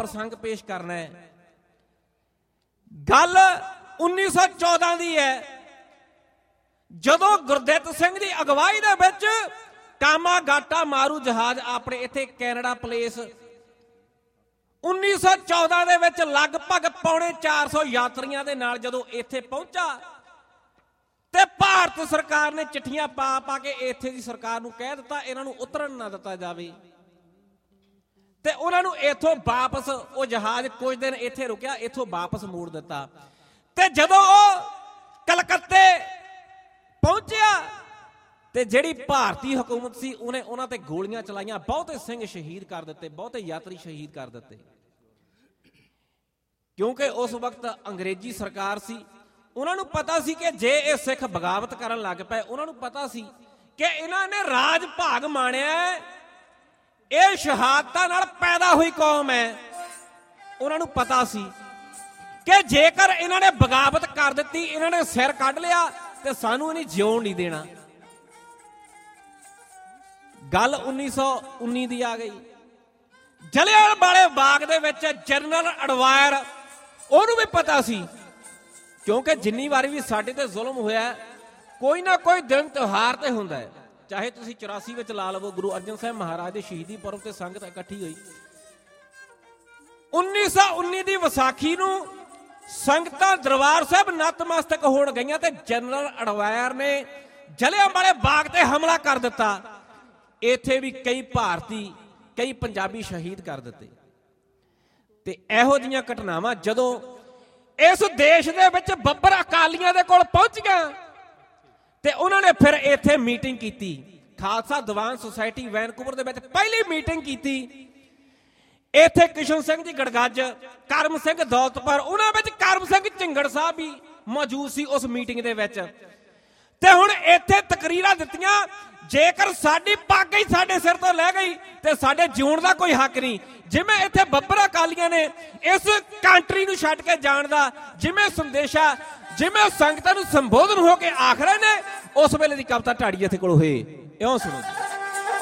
ਪ੍ਰਸੰਗ ਪੇਸ਼ ਕਰਨਾ ਹੈ। ਗੱਲ 1914 ਦੀ ਹੈ, ਜਦੋਂ ਗੁਰਦਿੱਤ ਸਿੰਘ ਦੀ ਅਗਵਾਈ ਦੇ ਵਿੱਚ ਕਾਮਾਗਾਟਾ ਮਾਰੂ ਜਹਾਜ਼ ਆਪਣੇ ਇੱਥੇ ਕੈਨੇਡਾ ਪਲੇਸ 1914 ਦੇ ਵਿੱਚ ਲਗਭਗ 450 ਯਾਤਰੀਆਂ ਦੇ ਨਾਲ ਜਦੋਂ ਇੱਥੇ ਪਹੁੰਚਾ ਤੇ ਭਾਰਤ ਸਰਕਾਰ ਨੇ ਚਿੱਠੀਆਂ ਪਾ ਕੇ ਇੱਥੇ ਦੀ ਸਰਕਾਰ ਨੂੰ ਕਹਿ ਦਿੱਤਾ ਇਹਨਾਂ ਨੂੰ ਉਤਰਨ ਨਾ ਦਿੱਤਾ ਜਾਵੇ ਤੇ ਉਹਨਾਂ ਨੂੰ ਇੱਥੋਂ ਵਾਪਸ, ਉਹ ਜਹਾਜ਼ ਕੁਝ ਦਿਨ ਇੱਥੇ ਰੁਕਿਆ, ਇੱਥੋਂ ਵਾਪਸ ਮੋੜ ਦਿੱਤਾ। ਤੇ ਜਦੋਂ ਉਹ ਕਲਕੱਤੇ ਪਹੁੰਚਿਆ ਤੇ ਜਿਹੜੀ ਭਾਰਤੀ ਹਕੂਮਤ ਸੀ ਉਹਨੇ ਉਹਨਾਂ ਤੇ ਗੋਲੀਆਂ ਚਲਾਈਆਂ, ਬਹੁਤੇ ਸਿੰਘ ਸ਼ਹੀਦ ਕਰ ਦਿੱਤੇ, ਬਹੁਤੇ ਯਾਤਰੀ ਸ਼ਹੀਦ ਕਰ ਦਿੱਤੇ, ਕਿਉਂਕਿ ਉਸ ਵਕਤ ਅੰਗਰੇਜ਼ੀ ਸਰਕਾਰ ਸੀ। ਉਹਨਾਂ ਨੂੰ ਪਤਾ ਸੀ ਕਿ ਜੇ ਇਹ ਸਿੱਖ ਬਗਾਵਤ ਕਰਨ ਲੱਗ ਪਏ, ਉਹਨਾਂ ਨੂੰ ਪਤਾ ਸੀ ਕਿ ਇਹਨਾਂ ਨੇ ਰਾਜ ਭਾਗ ਮਾਣਿਆ, ਇਹ ਸ਼ਹਾਦਤਾਂ ਨਾਲ ਪੈਦਾ ਹੋਈ ਕੌਮ ਹੈ। ਉਹਨਾਂ ਨੂੰ ਪਤਾ ਸੀ ਕਿ ਜੇਕਰ ਇਹਨਾਂ ਨੇ ਬਗਾਵਤ ਕਰ ਦਿੱਤੀ, ਇਹਨਾਂ ਨੇ ਸਿਰ ਕੱਢ ਲਿਆ ਤੇ ਸਾਨੂੰ ਇਹਨੇ ਜਿਉਣ ਨਹੀਂ ਦੇਣਾ। ਗੱਲ 1919 ਦੀ ਆ ਗਈ। ਜਲਿਆਂਵਾਲੇ ਬਾਗ ਦੇ ਵਿੱਚ ਜਨਰਲ ਅਡਵਾਇਰ, ਉਹਨੂੰ ਵੀ ਪਤਾ ਸੀ, ਕਿਉਂਕਿ ਜਿੰਨੀ ਵਾਰੀ ਵੀ ਸਾਡੇ ਤੇ ਜ਼ੁਲਮ ਹੋਇਆ ਕੋਈ ਨਾ ਕੋਈ ਦਿਨ ਤਿਉਹਾਰ ਤੇ ਹੁੰਦਾ ਹੈ, ਚਾਹੇ ਤੁਸੀਂ 84 ਵਿੱਚ ਲਾ ਲਵੋ, ਗੁਰੂ ਅਰਜਨ ਸਾਹਿਬ ਮਹਾਰਾਜ ਦੇ ਸ਼ਹੀਦੀ ਪੁਰਬ ਤੇ ਸੰਗਤ ਇਕੱਠੀ ਹੋਈ। 1919 ਦੀ ਵਿਸਾਖੀ ਨੂੰ ਸੰਗਤਾਂ ਦਰਬਾਰ ਸਾਹਿਬ ਨਤਮਸਤਕ ਹੋਣ ਗਈਆਂ ਤੇ ਜਨਰਲ ਅਡਵਾਇਰ ਨੇ ਜਲਿਆਂਵਾਲੇ ਬਾਗ ਤੇ ਹਮਲਾ ਕਰ ਦਿੱਤਾ। ਇੱਥੇ ਵੀ ਕਈ ਭਾਰਤੀ, ਕਈ ਪੰਜਾਬੀ ਸ਼ਹੀਦ ਕਰ ਦਿੱਤੇ। ਤੇ ਇਹੋ ਜਿਹੀਆਂ ਘਟਨਾਵਾਂ ਜਦੋਂ ਇਸ ਦੇਸ਼ ਦੇ ਵਿੱਚ ਬੱਬਰ ਅਕਾਲੀਆਂ ਦੇ ਕੋਲ ਪਹੁੰਚ ਗਿਆ ਤੇ ਉਹਨਾਂ ਨੇ ਫਿਰ ਇੱਥੇ ਮੀਟਿੰਗ ਕੀਤੀ, ਖਾਲਸਾ ਦੀਵਾਨ ਸੁਸਾਇਟੀ ਵੈਨਕੂਵਰ ਦੇ ਵਿੱਚ ਪਹਿਲੀ ਮੀਟਿੰਗ ਕੀਤੀ। ਇੱਥੇ ਕਿਸ਼ਨ ਸਿੰਘ ਜੀ ਗੜਗੱਜ, ਕਰਮ ਸਿੰਘ ਦੌਲਤਪੁਰ, ਉਹਨਾਂ ਵਿੱਚ ਕਰਮ ਸਿੰਘ ਝਿੰਗੜ ਸਾਹਿਬ ਵੀ ਮੌਜੂਦ ਸੀ ਉਸ ਮੀਟਿੰਗ ਦੇ ਵਿੱਚ। ਤੇ ਹੁਣ ਇੱਥੇ ਤਕਰੀਰਾਂ ਦਿੱਤੀਆਂ, ਜੇਕਰ ਸਾਡੀ ਪੱਗ ਹੀ ਸਾਡੇ ਸਿਰ ਤੋਂ ਲੈ ਗਈ ਤੇ ਸਾਡੇ ਜਿਉਣ ਦਾ ਕੋਈ ਹੱਕ ਨਹੀਂ। ਜਿਵੇਂ ਇੱਥੇ ਬੱਬਰ ਅਕਾਲੀਆਂ ਨੇ ਇਸ ਕੰਟਰੀ ਨੂੰ ਛੱਡ ਕੇ ਜਾਣ ਦਾ ਜਿਵੇਂ ਸੰਦੇਸ਼ਾ, ਜਿਵੇਂ ਸੰਗਤਾਂ ਨੂੰ ਸੰਬੋਧਨ ਹੋ ਕੇ ਆਖ ਰਹੇ ਨੇ, ਉਸ ਵੇਲੇ ਦੀ ਕਵਿਤਾ ਢਾੜੀ ਇੱਥੇ ਕੋਲ ਹੋਏ, ਇਉਂ ਸੁਣੋ।